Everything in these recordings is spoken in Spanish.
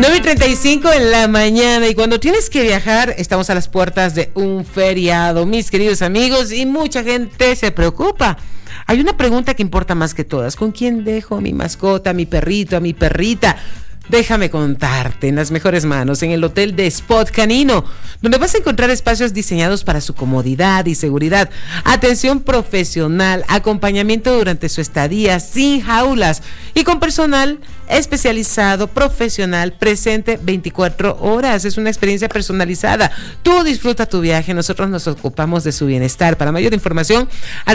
9:35 en la mañana, y cuando tienes que viajar, estamos a las puertas de un feriado, mis queridos amigos, y mucha gente se preocupa. Hay una pregunta que importa más que todas: ¿con quién dejo a mi mascota, a mi perrito, a mi perrita? Déjame contarte, en las mejores manos, en el hotel de Spot Canino, donde vas a encontrar espacios diseñados para su comodidad y seguridad, atención profesional, acompañamiento durante su estadía, sin jaulas y con personal especializado, profesional, presente 24 horas. Es una experiencia personalizada. Tú disfruta tu viaje, nosotros nos ocupamos de su bienestar. Para mayor información, al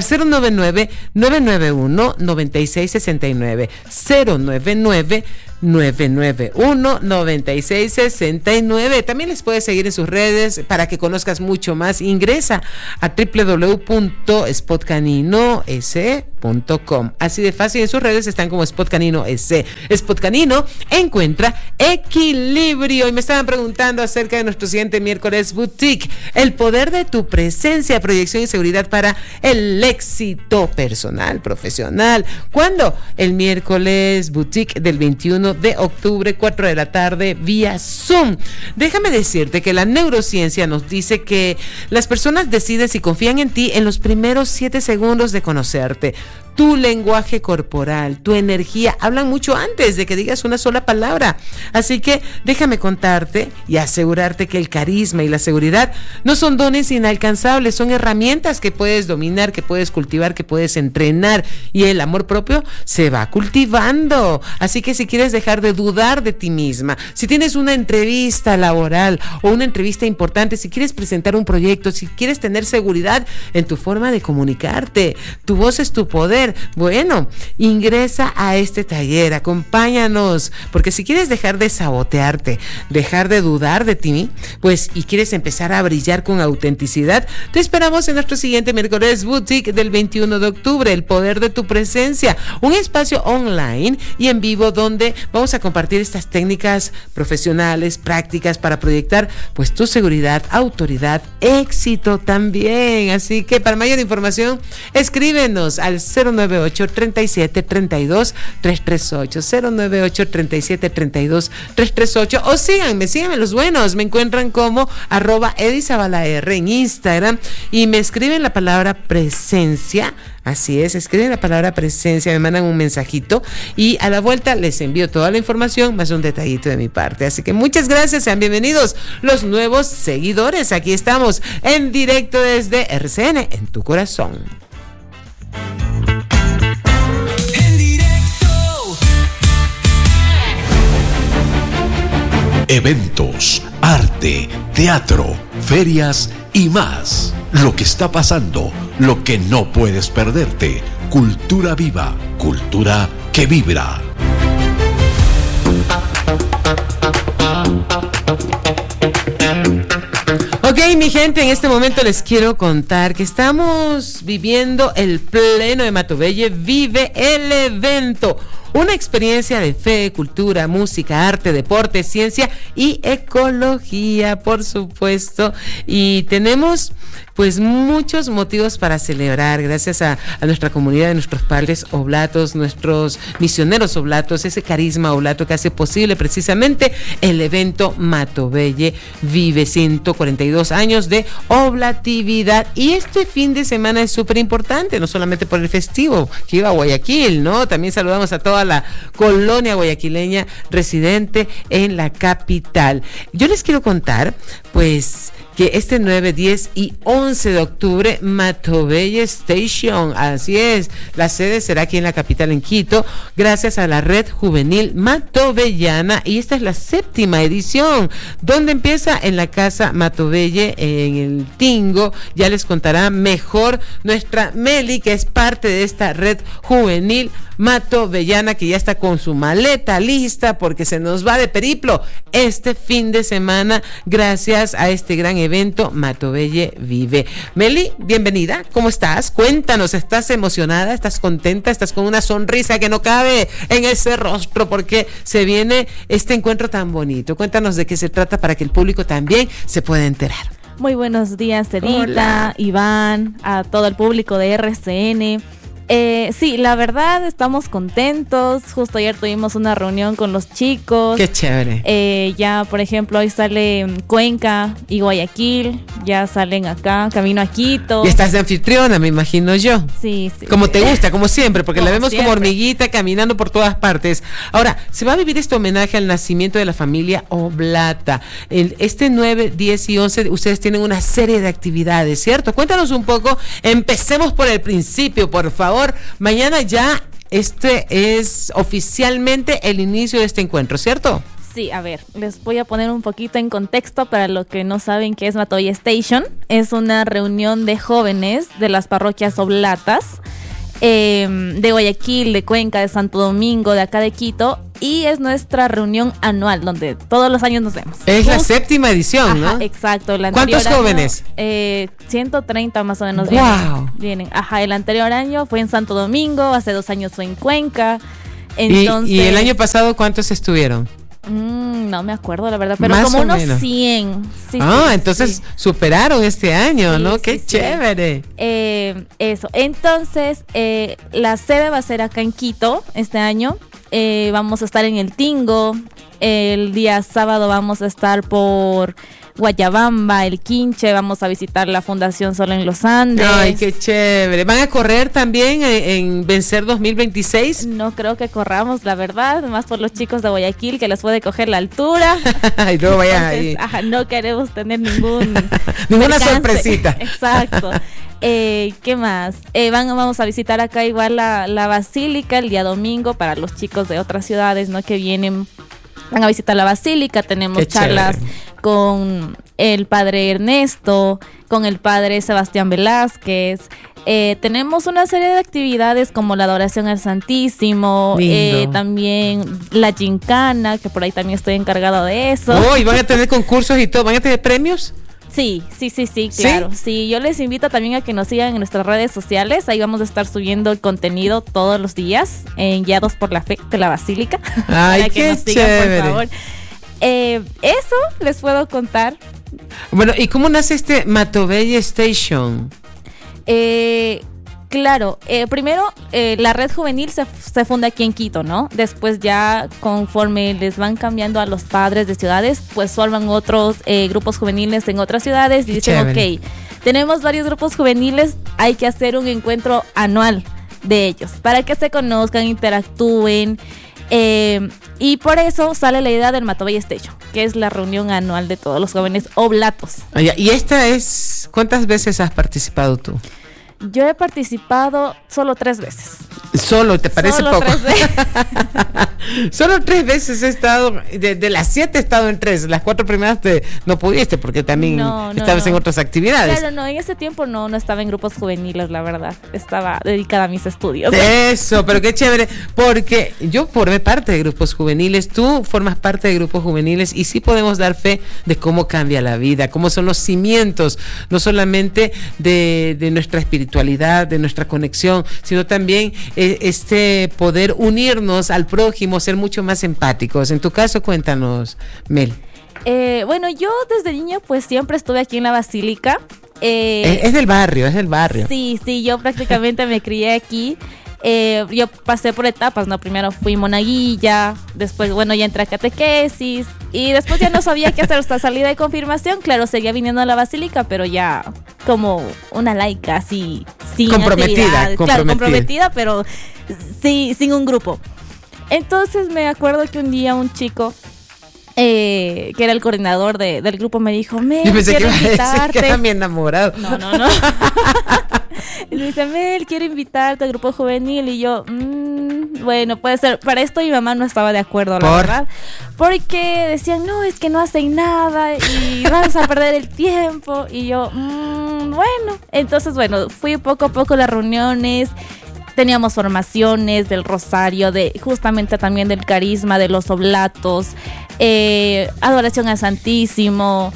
099-991-9669, 099-991-9669. También les puedes seguir en sus redes para que conozcas mucho más. Ingresa a www.spotcanino.com. Así de fácil, en sus redes están como Spot Canino S. Spot Canino encuentra equilibrio. Y me estaban preguntando acerca de nuestro siguiente miércoles boutique: el poder de tu presencia, proyección y seguridad para el éxito personal, profesional. ¿Cuándo? El miércoles boutique del 21 de octubre, 4 de la tarde, vía Zoom. Déjame decirte que la neurociencia nos dice que las personas deciden si confían en ti en los primeros 7 segundos de conocerte. Tu lenguaje corporal, tu energía hablan mucho antes de que digas una sola palabra. Así que déjame contarte y asegurarte que el carisma y la seguridad no son dones inalcanzables, son herramientas que puedes dominar, que puedes cultivar, que puedes entrenar, y el amor propio se va cultivando. Así que si quieres dejar de dudar de ti misma, si tienes una entrevista laboral o una entrevista importante, si quieres presentar un proyecto, si quieres tener seguridad en tu forma de comunicarte, tu voz es tu poder. Bueno, ingresa a este taller, acompáñanos, porque si quieres dejar de sabotearte, dejar de dudar de ti, pues, y quieres empezar a brillar con autenticidad, te esperamos en nuestro siguiente miércoles boutique del 21 de octubre, el poder de tu presencia, un espacio online y en vivo donde vamos a compartir estas técnicas profesionales, prácticas para proyectar pues tu seguridad, autoridad, éxito también. Así que para mayor información, escríbenos al 098-3732-338, 098-3732-338, o síganme los buenos, me encuentran como @edizabalaR en Instagram y me escriben la palabra presencia. Así es, escriben la palabra presencia, me mandan un mensajito y a la vuelta les envío toda la información más un detallito de mi parte. Así que muchas gracias, sean bienvenidos los nuevos seguidores. Aquí estamos en directo desde RCN, en tu corazón. Eventos, arte, teatro, ferias y más. Lo que está pasando, lo que no puedes perderte. Cultura viva, cultura que vibra. Ok, mi gente, en este momento les quiero contar que estamos viviendo el pleno de Matovelle Vive el Evento. Una experiencia de fe, cultura, música, arte, deporte, ciencia y ecología, por supuesto. Y tenemos pues muchos motivos para celebrar, gracias a nuestra comunidad, de nuestros padres oblatos, nuestros misioneros oblatos, ese carisma oblato que hace posible precisamente el evento Matovelle Vive, 142 años de oblatividad. Y este fin de semana es súper importante, no solamente por el festivo que iba a Guayaquil, ¿no? También saludamos a toda la colonia guayaquileña residente en la capital. Yo les quiero contar, pues, que este 9, 10 y 11 de octubre, Matovelle Station, así es, la sede será aquí en la capital, en Quito, gracias a la Red Juvenil Matovellana, y esta es la 7ª edición, donde empieza en la Casa Matovelle, en el Tingo. Ya les contará mejor nuestra Meli, que es parte de esta Red Juvenil Matovellana, que ya está con su maleta lista porque se nos va de periplo este fin de semana gracias a este gran evento Matovelle Vive. Meli, bienvenida, ¿cómo estás? Cuéntanos, ¿estás emocionada? ¿Estás contenta? ¿Estás con una sonrisa que no cabe en ese rostro porque se viene este encuentro tan bonito? Cuéntanos de qué se trata para que el público también se pueda enterar. Muy buenos días, Edita, Iván, a todo el público de RCN. Sí, la verdad estamos contentos. Justo ayer tuvimos una reunión con los chicos. Qué chévere. Ya, por ejemplo, hoy sale Cuenca y Guayaquil. Ya salen acá, camino a Quito. Y estás de anfitriona, me imagino yo. Sí. Como te gusta, como siempre, porque Como la vemos siempre. como hormiguita caminando por todas partes. Ahora, se va a vivir este homenaje al nacimiento de la familia Oblata. Este 9, 10 y 11, ustedes tienen una serie de actividades, ¿cierto? Cuéntanos un poco. Empecemos por el principio, por favor. Mañana ya es oficialmente el inicio de este encuentro, ¿cierto? Sí, a ver, les voy a poner un poquito en contexto para los que no saben qué es Matoya Station. Es una reunión de jóvenes de las parroquias oblatas, de Guayaquil, de Cuenca, de Santo Domingo, de acá de Quito, y es nuestra reunión anual donde todos los años nos vemos. Es la 7ª edición, ¿no? Ajá, exacto. ¿Cuántos jóvenes? 130 más o menos. Wow. Vienen. Ajá, el anterior año fue en Santo Domingo, hace 2 años fue en Cuenca. Entonces, ¿Y el año pasado cuántos estuvieron? No me acuerdo, la verdad, pero Más como o unos menos. 100. Sí, entonces sí. superaron este año, Sí, ¿no? sí, ¡Qué sí. chévere! Eso. Entonces, la sede va a ser acá en Quito este año. Vamos a estar en el Tingo. El día sábado vamos a estar por Guayabamba, el Quinche. Vamos a visitar la Fundación Sol en los Andes. ¡Ay, qué chévere! ¿Van a correr también en Vencer 2026? No creo que corramos, la verdad, más por los chicos de Guayaquil, que les puede coger la altura. Y luego vaya Entonces, ahí. no queremos tener ninguna Ninguna sorpresita. Exacto. ¿Qué más? Vamos a visitar acá igual la Basílica el día domingo para los chicos de otras ciudades, ¿no? Que vienen, van a visitar la Basílica. Tenemos Qué charlas chévere. con el padre Ernesto, con el padre Sebastián Velázquez. Tenemos una serie de actividades como la adoración al Santísimo, Lindo. también la gincana, que por ahí también estoy encargada de eso. Oh, y van a tener concursos y todo. ¿Van a tener premios? Sí, claro. Sí, yo les invito también a que nos sigan en nuestras redes sociales. Ahí vamos a estar subiendo el contenido todos los días en Guiados por la Fe de la Basílica. Ay, para que qué nos sigan, chévere. por favor. Eso les puedo contar. Bueno, ¿y cómo nace este Matobella Station? Claro, primero la red juvenil se funda aquí en Quito, ¿no? Después ya conforme les van cambiando a los padres de ciudades, pues forman otros grupos juveniles en otras ciudades y dicen, chévere. ok, tenemos varios grupos juveniles, hay que hacer un encuentro anual de ellos para que se conozcan, interactúen. Y por eso sale la idea del Matobella Station, que es la reunión anual de todos los jóvenes oblatos. Y esta es, ¿cuántas veces has participado tú? Yo he participado solo 3 veces. Solo, ¿te parece Solo poco? 3 veces. Solo 3 veces he estado, de las 7 he estado en 3, las 4 primeras no pudiste porque también estabas en otras actividades. Claro, no, en ese tiempo no estaba en grupos juveniles, la verdad. Estaba dedicada a mis estudios. Eso, pero qué chévere, porque yo formé parte de grupos juveniles, tú formas parte de grupos juveniles y sí podemos dar fe de cómo cambia la vida, cómo son los cimientos, no solamente de nuestra espiritualidad, de nuestra conexión, sino también este poder unirnos al prójimo, ser mucho más empáticos. En tu caso, cuéntanos, Mel. Bueno, yo desde niño pues siempre estuve aquí en la Basílica. Es del barrio, Sí, yo prácticamente me crié aquí. Yo pasé por etapas, ¿no? Primero fui monaguilla, después, bueno, ya entré a catequesis y después ya no sabía qué hacer hasta salida de confirmación. Claro, seguía viniendo a la Basílica, pero ya como una laica, así, sin comprometida, Claro, comprometida, pero sí, sin un grupo. Entonces me acuerdo que un día un chico que era el coordinador del grupo me dijo, Mel, yo pensé quiero que iba a decir invitarte. que era mi enamorado. No. Y me dice, Mel, quiero invitarte al grupo juvenil. Y yo, bueno, puede ser. Para esto mi mamá no estaba de acuerdo, la verdad. Porque decían, no, es que no hacen nada y vamos a perder el tiempo. Y yo, bueno. Entonces, bueno, fui poco a poco a las reuniones. Teníamos formaciones del rosario, justamente también del carisma, de los oblatos, adoración al Santísimo,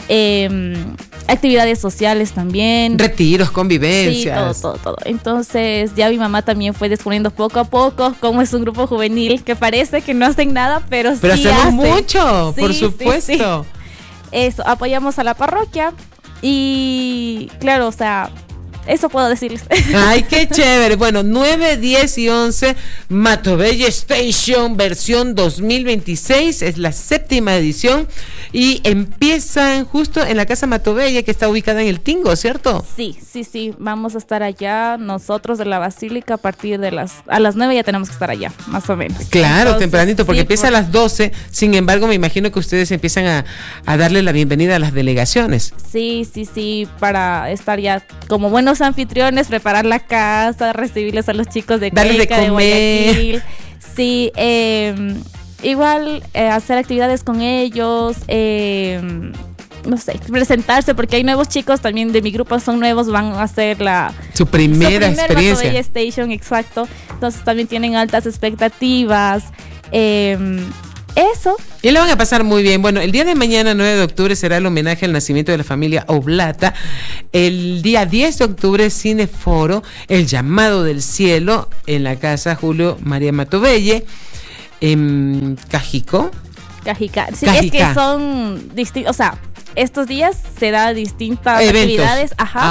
actividades sociales también. Retiros, convivencias. Sí, todo. Entonces ya mi mamá también fue descubriendo poco a poco cómo es un grupo juvenil que parece que no hacen nada, pero sí hacemos hacen. mucho, Sí, por sí, supuesto. sí. Eso, apoyamos a la parroquia y claro, o sea, Eso puedo decirles. Ay, qué chévere. Bueno, 9, 10 y 11, Matobelle Station, versión 2026, es la 7ª edición y empiezan justo en la Casa Matobelle, que está ubicada en el Tingo, ¿cierto? Sí, vamos a estar allá nosotros de la Basílica a partir de a las 9 ya tenemos que estar allá, más o menos. Claro, entonces, tempranito, porque sí, empieza a las 12, sin embargo me imagino que ustedes empiezan a darle la bienvenida a las delegaciones. Sí, para estar ya como buenos anfitriones, preparar la casa, recibirles a los chicos de Cuenca, de Guayaquil. Sí, igual hacer actividades con ellos, no sé, presentarse, porque hay nuevos chicos también de mi grupo, son nuevos, van a hacer su primera experiencia. Matobelle Station, exacto. Entonces también tienen altas expectativas. Eso. Y lo van a pasar muy bien. Bueno, el día de mañana, 9 de octubre, será el homenaje al nacimiento de la familia Oblata. El día 10 de octubre, Cineforo, El llamado del cielo, en la casa Julio María Matobelle, en Cajica. Sí, Cajica. Es que son distintos, o sea, estos días se da distintas actividades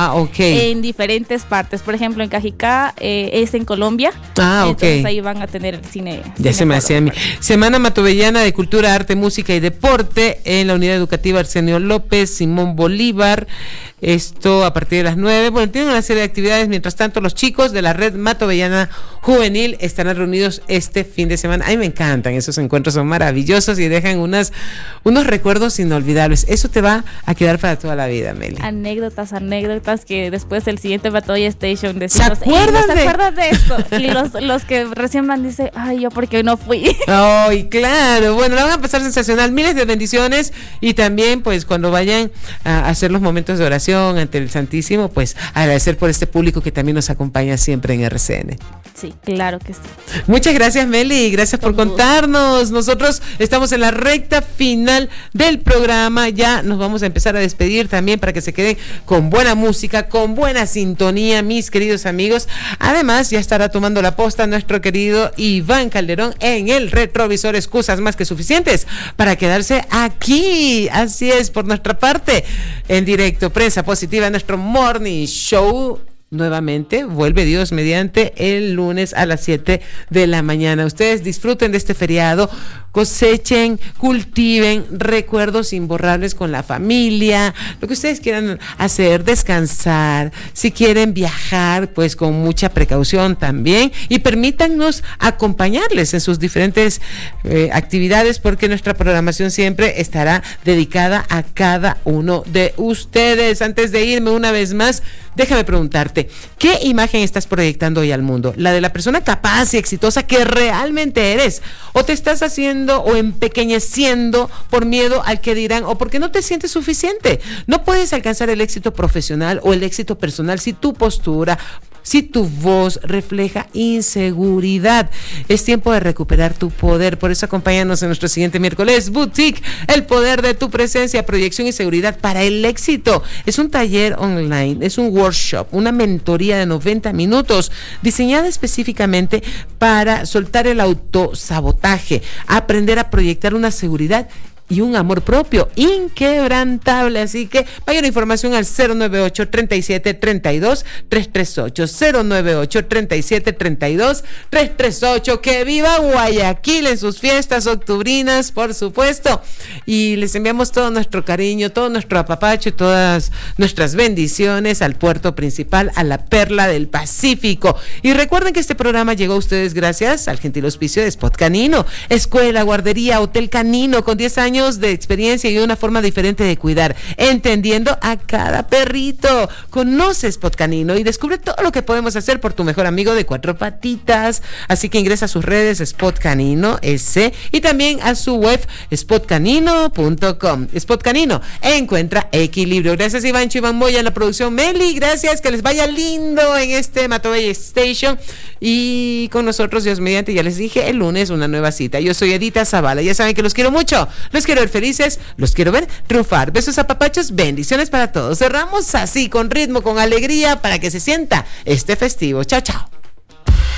en diferentes partes. Por ejemplo, en Cajica es en Colombia. Entonces ahí van a tener el cine. Ya se me hacía a mí. Semana Matobellana de Cultura, Arte, Música y Deporte en la Unidad Educativa Arsenio López, Simón Bolívar. Esto a partir de las 9. Bueno, tienen una serie de actividades. Mientras tanto, los chicos de la Red Matobellana Juvenil estarán reunidos este fin de semana. A mí me encantan esos encuentros, son maravillosos y dejan unos recuerdos inolvidables. Eso te va a quedar para toda la vida, Meli. Anécdotas que después del siguiente Matobelle Station decimos, ¿se acuerdan de esto? Y los que recién van dicen, ay, yo por qué no fui. Ay, claro. Bueno, la van a pasar sensacional. Miles de bendiciones y también, pues, cuando vayan a hacer los momentos de oración ante el Santísimo, pues, agradecer por este público que también nos acompaña siempre en RCN. Sí, claro que sí. Muchas gracias, Meli, gracias por contarnos. Nosotros estamos en la recta final del programa, ya nos vamos a empezar a despedir también para que se queden con buena música, con buena sintonía, mis queridos amigos. Además, ya estará tomando la posta nuestro querido Iván Calderón en el retrovisor, excusas más que suficientes para quedarse aquí. Así es, por nuestra parte, en directo, Prensa Positiva, nuestro Morning Show. Nuevamente, vuelve Dios mediante el lunes a las 7 de la mañana. Ustedes disfruten de este feriado, cosechen, cultiven recuerdos imborrables con la familia, lo que ustedes quieran hacer, descansar, si quieren viajar, pues con mucha precaución también, y permítannos acompañarles en sus diferentes actividades, porque nuestra programación siempre estará dedicada a cada uno de ustedes. Antes de irme una vez más, déjame preguntarte, ¿qué imagen estás proyectando hoy al mundo? ¿La de la persona capaz y exitosa que realmente eres? ¿O te estás haciendo o empequeñeciendo por miedo al que dirán o porque no te sientes suficiente? No puedes alcanzar el éxito profesional o el éxito personal si tu postura, si tu voz refleja inseguridad. Es tiempo de recuperar tu poder. Por eso acompáñanos en nuestro siguiente miércoles Boutique, el poder de tu presencia, proyección y seguridad para el éxito. Es un taller online, es un workshop, una mentoría de 90 minutos diseñada específicamente para soltar el autosabotaje, aprender a proyectar una seguridad y un amor propio inquebrantable. Así que vaya la información al 098-3732-338, 098-3732-338. Que viva Guayaquil en sus fiestas octubrinas, por supuesto, y les enviamos todo nuestro cariño, todo nuestro apapacho y todas nuestras bendiciones al puerto principal, a la perla del Pacífico. Y recuerden que este programa llegó a ustedes gracias al gentil auspicio de Spot Canino, escuela, guardería, hotel canino con 10 años de experiencia y una forma diferente de cuidar, entendiendo a cada perrito. Conoce Spot Canino y descubre todo lo que podemos hacer por tu mejor amigo de 4 patitas. Así que ingresa a sus redes Spot Canino S y también a su web spotcanino.com. Spot Canino encuentra equilibrio. Gracias Ivancho, Iván Moya en la producción, Meli, gracias, que les vaya lindo en este Matobelle Station y con nosotros, Dios mediante, ya les dije, el lunes una nueva cita. Yo soy Edita Zavala, ya saben que los quiero mucho, los quiero ver felices, los quiero ver triunfar. Besos a papachos, bendiciones para todos. Cerramos así, con ritmo, con alegría, para que se sienta este festivo. Chao, chao.